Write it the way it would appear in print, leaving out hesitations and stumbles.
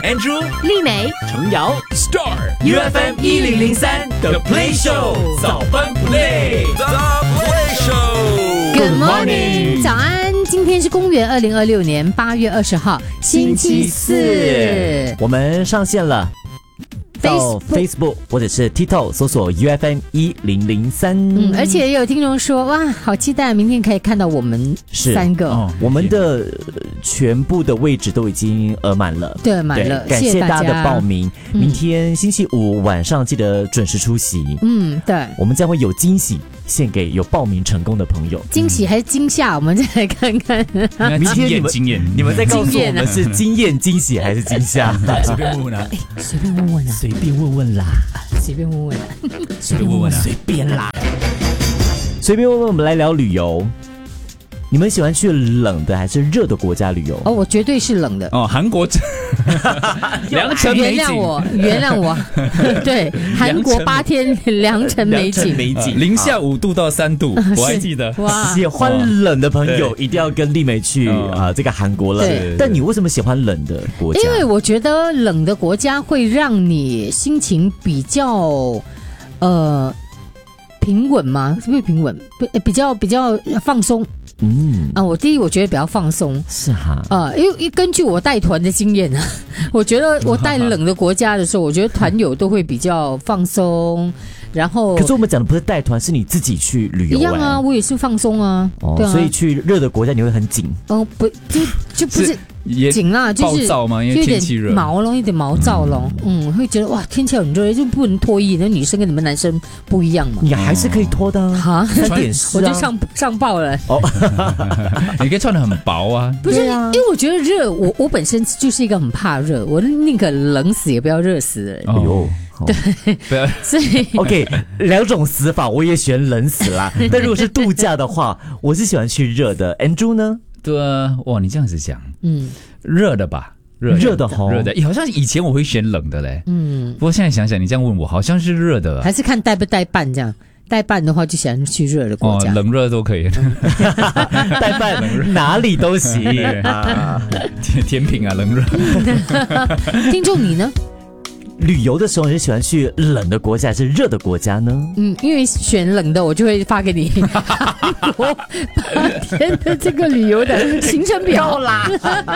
Andrew、 丽美、 程瑶、Star UFM 1003 The Play Show 早班 Play。The Play Show。Good morning， 早安！今天是公元2026年8月20号，星期四。 我们上线了。到 Facebook 或者是 TikTok 搜索 UFM 1003。 而且也有听众说，哇，好期待明天可以看到我们三个。 我们的全部的位置都已经额满了， 对，满了， 感谢大家的报名。明天星期五晚上记得准时出席。 对， 我们将会有惊喜献给有报名成功的朋友。 惊喜还是惊吓？我们再来看看。 明天你们再告诉我们是惊艳、惊喜还是惊吓？ 随便问啊， 随便问问啊， 随便问问啦， 随便问问啦， 随便问问啊， 随便啦，随便问问。我们来聊旅游。你们喜欢去冷的还是热的国家旅游？ 我绝对是冷的。 韩国良辰美景， 原谅我。对，韩国8天良辰美景， 零下5度到3度，我还记得。 哇，喜欢冷的朋友一定要跟丽美去这个韩国了。但你为什么喜欢冷的国家？ 因为我觉得冷的国家会让你心情比较平稳吗？是不是平稳？比较放松。我觉得比较放松， 是哈， 因为根据我带团的经验啊，我觉得我带冷的国家的时候，我觉得团友都会比较放松，然后可是我们讲的不是带团，是你自己去旅游。 一样啊，我也是放松啊，对啊， 所以去热的国家你会很紧。 不就不是紧啦，就是暴躁吗？因为天气热， 毛咯，有点毛躁咯。会觉得哇，天气很热，就不能脱衣。那女生跟你们男生不一样嘛， 你还是可以脱的啊，穿点湿啊， 我就上报了。 你可以穿得很薄啊。 不是，因为我觉得热，我本身就是一个很怕热，我宁可冷死也不要热死的人。 哎呦。 对，所以 OK， 两种死法我也选冷死啦。但如果是度假的话，我是喜欢去热的。Andrew 呢？ 对啊，哇，你这样子讲，热的吧， 热的， 好像以前我会选冷的嘞，不过现在想想，你这样问我，好像是热的， 还是看带不带伴这样。带伴的话就喜欢去热的国家， 冷热都可以。 带伴哪里都行甜品啊，冷热。 听众你呢？ 旅游的时候，你是喜欢去冷的国家还是热的国家呢？ 因为选冷的，我就会发给你韩国8天的这个旅游的行程表啦。